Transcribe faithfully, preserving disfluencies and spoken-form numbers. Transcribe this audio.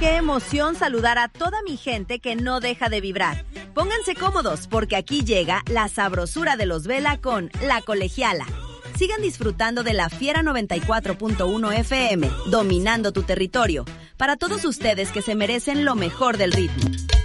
qué emoción saludar a toda mi gente que no deja de vibrar. Pónganse cómodos porque aquí llega la sabrosura de los Vela con La Colegiala. Sigan disfrutando de la Fiera noventa y cuatro punto uno F M, dominando tu territorio. Para todos ustedes que se merecen lo mejor del ritmo.